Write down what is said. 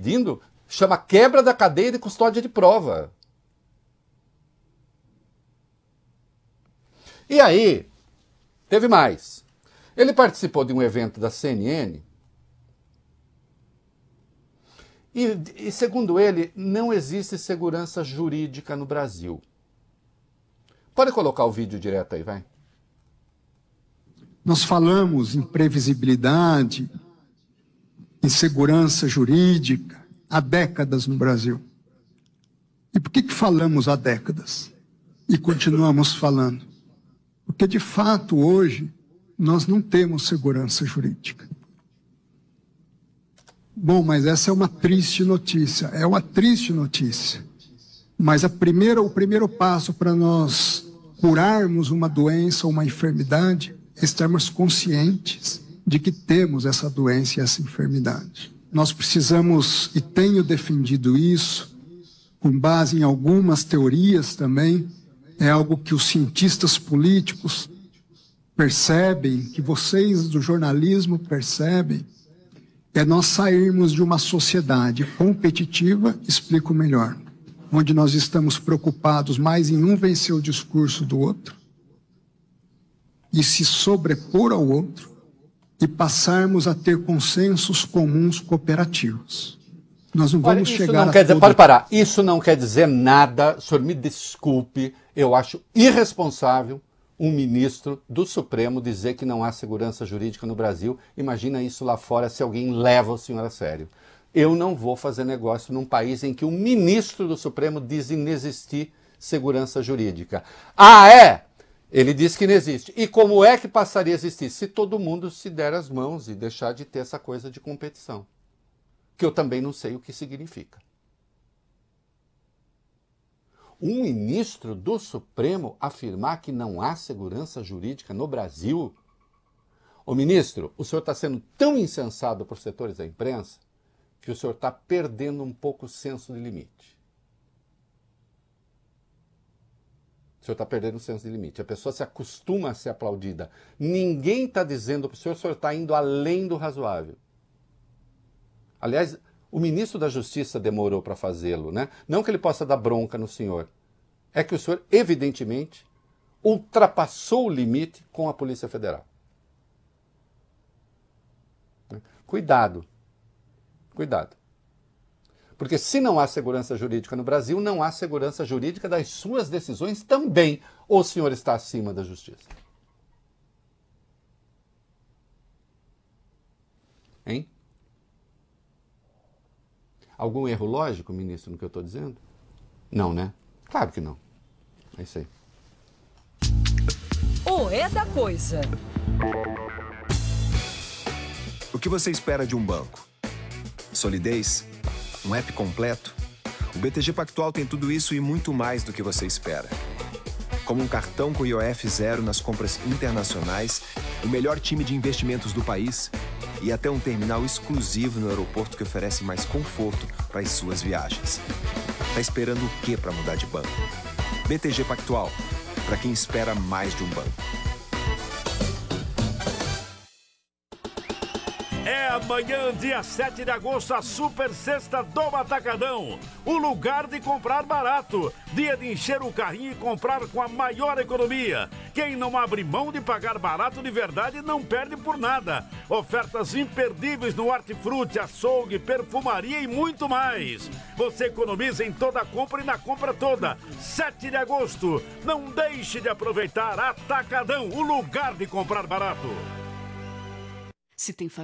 pedindo chama quebra da cadeia de custódia de prova. E aí, teve mais. Ele participou de um evento da CNN e, segundo ele, não existe segurança jurídica no Brasil. Pode colocar o vídeo direto aí, vai. Nós falamos em previsibilidade, em segurança jurídica há décadas no Brasil. E por que falamos há décadas? E continuamos falando? Porque, de fato, hoje, nós não temos segurança jurídica. Bom, mas essa é uma triste notícia. É uma triste notícia. Mas o primeiro passo para nós curarmos uma doença ou uma enfermidade é estarmos conscientes de que temos essa doença e essa enfermidade. Nós precisamos, e tenho defendido isso, com base em algumas teorias também, é algo que os cientistas políticos percebem, que vocês do jornalismo percebem, é nós sairmos de uma sociedade competitiva, explico melhor, onde nós estamos preocupados mais em um vencer o discurso do outro e se sobrepor ao outro e passarmos a ter consensos comuns cooperativos. Nós não vamos chegar a Pode parar. Isso não quer dizer nada, o senhor me desculpe, eu acho irresponsável um ministro do Supremo dizer que não há segurança jurídica no Brasil. Imagina isso lá fora se alguém leva o senhor a sério. Eu não vou fazer negócio num país em que um ministro do Supremo diz inexistir segurança jurídica. Ah, é? Ele diz que não existe. E como é que passaria a existir? Se todo mundo se der as mãos e deixar de ter essa coisa de competição. Que eu também não sei o que significa. Um ministro do Supremo afirmar que não há segurança jurídica no Brasil? Ô ministro, o senhor está sendo tão insensado por setores da imprensa que o senhor está perdendo um pouco o senso de limite. O senhor está perdendo o senso de limite. A pessoa se acostuma a ser aplaudida. Ninguém está dizendo para o senhor está indo além do razoável. Aliás, o ministro da Justiça demorou para fazê-lo, né? Não que ele possa dar bronca no senhor. É que o senhor, evidentemente, ultrapassou o limite com a Polícia Federal. Cuidado. Cuidado. Porque se não há segurança jurídica no Brasil, não há segurança jurídica das suas decisões também. Ou o senhor está acima da justiça? Hein? Algum erro lógico, ministro, no que eu estou dizendo? Não, né? Claro que não. É isso aí. O É da Coisa. O que você espera de um banco? Solidez? Um app completo? O BTG Pactual tem tudo isso e muito mais do que você espera. Como um cartão com IOF zero nas compras internacionais, o melhor time de investimentos do país e até um terminal exclusivo no aeroporto que oferece mais conforto para as suas viagens. Tá esperando o quê para mudar de banco? BTG Pactual, para quem espera mais de um banco. É amanhã, dia 7 de agosto, a Super Sexta do Atacadão. O lugar de comprar barato. Dia de encher o carrinho e comprar com a maior economia. Quem não abre mão de pagar barato de verdade não perde por nada. Ofertas imperdíveis no hortifruti, açougue, perfumaria e muito mais. Você economiza em toda a compra e na compra toda. 7 de agosto. Não deixe de aproveitar Atacadão, o lugar de comprar barato. Se tem família.